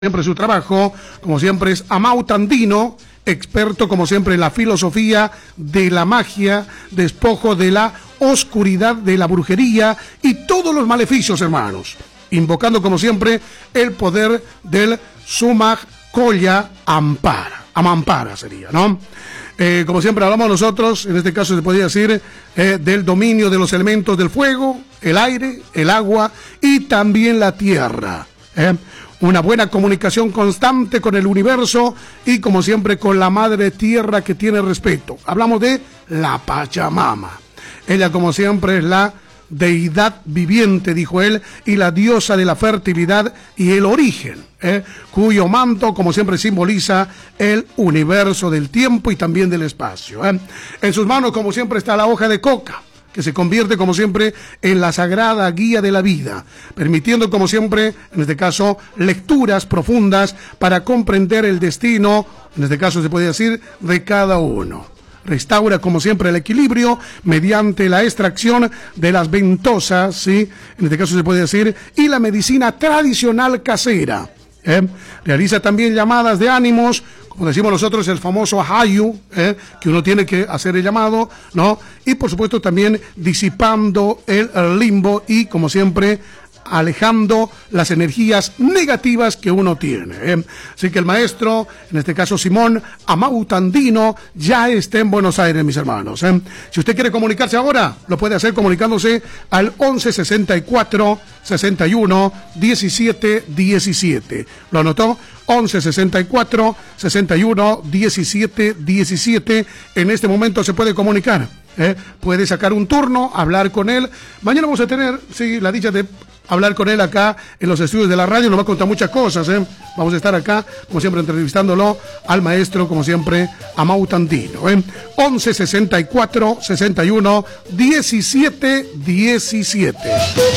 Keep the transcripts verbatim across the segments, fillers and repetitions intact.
Siempre su trabajo, como siempre, es Amauta Andino, experto como siempre en la filosofía de la magia, despojo de la oscuridad, de la brujería y todos los maleficios, hermanos. Invocando como siempre el poder del Sumag Kolla Ampara, Amampara sería, ¿no? Eh, como siempre hablamos nosotros, en este caso se podría decir eh, del dominio de los elementos del fuego, el aire, el agua y también la tierra, ¿eh? Una buena comunicación constante con el universo y como siempre con la madre tierra que tiene respeto. Hablamos de la Pachamama. Ella como siempre es la deidad viviente, dijo él, y la diosa de la fertilidad y el origen, ¿eh? cuyo manto como siempre simboliza el universo del tiempo y también del espacio. ¿eh? En sus manos como siempre está la hoja de coca, que se convierte como siempre en la sagrada guía de la vida, permitiendo como siempre, en este caso, lecturas profundas para comprender el destino, en este caso se puede decir, de cada uno. Restaura como siempre el equilibrio mediante la extracción de las ventosas, ¿sí? En este caso se puede decir, y la medicina tradicional casera. ¿eh? Realiza también llamadas de ánimos, como decimos nosotros, el famoso ahayu, ¿eh? que uno tiene que hacer el llamado, ¿no? Y por supuesto también disipando el, el limbo y, como siempre, alejando las energías negativas que uno tiene. ¿eh? Así que el maestro, en este caso Simón Amauta Andino, ya está en Buenos Aires, mis hermanos. ¿eh? Si usted quiere comunicarse ahora, lo puede hacer comunicándose al once sesenta y cuatro sesenta y uno diecisiete diecisiete. ¿Lo anotó? once sesenta y cuatro sesenta y uno diecisiete diecisiete. En este momento se puede comunicar. ¿eh? Puede sacar un turno, hablar con él. Mañana vamos a tener, sí, la dicha de hablar con él acá en los estudios de la radio. Nos va a contar muchas cosas. ¿eh? Vamos a estar acá, como siempre, entrevistándolo al maestro, como siempre, Amauta Andino. ¿eh? once sesenta y cuatro sesenta y uno diecisiete diecisiete.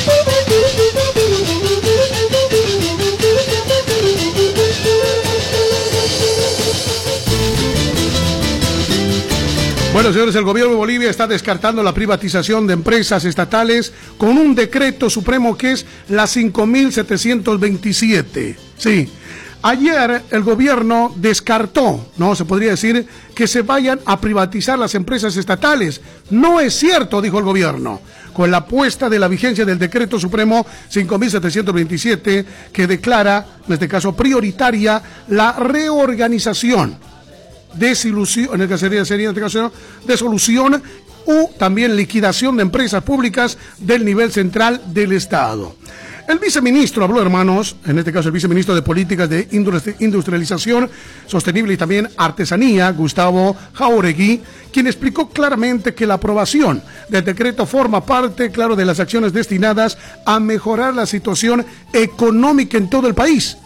Bueno, señores, el gobierno de Bolivia está descartando la privatización de empresas estatales con un decreto supremo que es la cinco mil setecientos veintisiete. Sí, ayer el gobierno descartó, ¿no? Se podría decir que se vayan a privatizar las empresas estatales. No es cierto, dijo el gobierno, con la puesta de la vigencia del decreto supremo cinco mil setecientos veintisiete que declara, en este caso prioritaria, la reorganización, desilusión, en el que sería, sería en este caso, desolución o también liquidación de empresas públicas del nivel central del Estado. El viceministro habló, hermanos, en este caso el viceministro de Políticas de Industrialización Sostenible y también Artesanía, Gustavo Jáuregui, quien explicó claramente que la aprobación del decreto forma parte, claro, de las acciones destinadas a mejorar la situación económica en todo el país.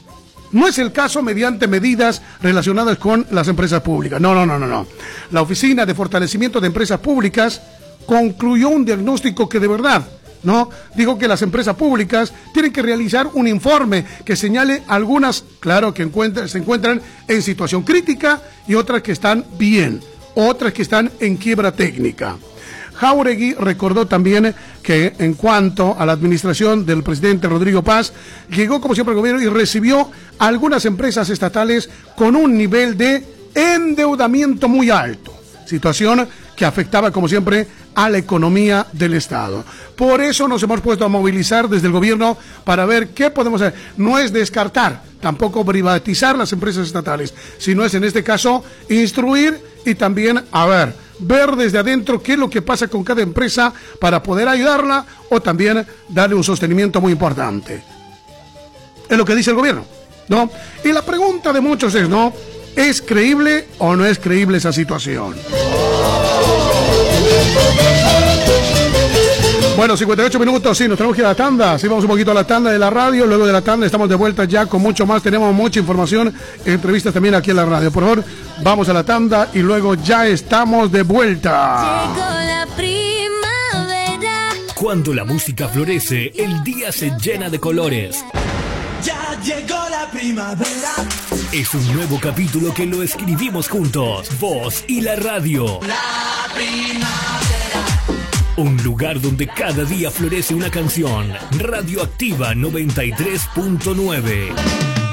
No es el caso mediante medidas relacionadas con las empresas públicas. No, no, no, no, no. La Oficina de Fortalecimiento de Empresas Públicas concluyó un diagnóstico que de verdad, ¿no? Digo que las empresas públicas tienen que realizar un informe que señale algunas, claro, que encuentran, se encuentran en situación crítica y otras que están bien, otras que están en quiebra técnica. Jáuregui recordó también que en cuanto a la administración del presidente Rodrigo Paz, llegó como siempre al gobierno y recibió a algunas empresas estatales con un nivel de endeudamiento muy alto, situación que afectaba como siempre a la economía del Estado. Por eso nos hemos puesto a movilizar desde el gobierno para ver qué podemos hacer. No es descartar, tampoco privatizar las empresas estatales, sino es en este caso instruir y también, a ver, ver desde adentro qué es lo que pasa con cada empresa para poder ayudarla o también darle un sostenimiento muy importante. Es lo que dice el gobierno, ¿no? Y la pregunta de muchos es, ¿no? ¿Es creíble o no es creíble esa situación? Bueno, cincuenta y ocho minutos, sí, nos tenemos que ir a la tanda. Sí, vamos un poquito a la tanda de la radio. Luego de la tanda estamos de vuelta ya con mucho más. Tenemos mucha información, entrevistas también aquí en la radio. Por favor, vamos a la tanda y luego ya estamos de vuelta. Llegó la primavera. Cuando la música florece, el día se llena de colores. Ya llegó la primavera. Es un nuevo capítulo que lo escribimos juntos, vos y la radio. La primavera. Un lugar donde cada día florece una canción. Radioactiva noventa y tres punto nueve.